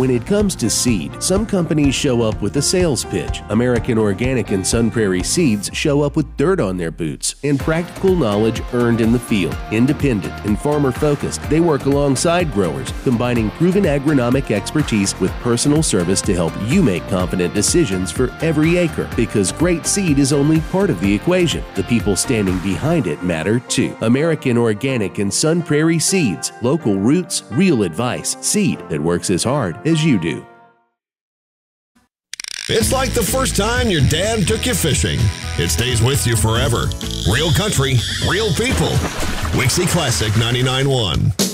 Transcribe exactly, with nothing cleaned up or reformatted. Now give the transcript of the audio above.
When it comes to seed, some companies show up with a sales pitch. American Organic and Sun Prairie Seeds show up with dirt on their boots and practical knowledge earned in the field. Independent and farmer-focused, they work alongside growers, combining proven agronomic expertise with personal service to help you make confident decisions for every acre. Because great seed is only part of the equation. The people standing behind it matter too. American Organic and Sun Prairie Seeds. Local roots, real advice. Seed that works as hard as you do. It's like the first time your dad took you fishing. It stays with you forever. Real country, real people. Wixie Classic ninety-nine point one.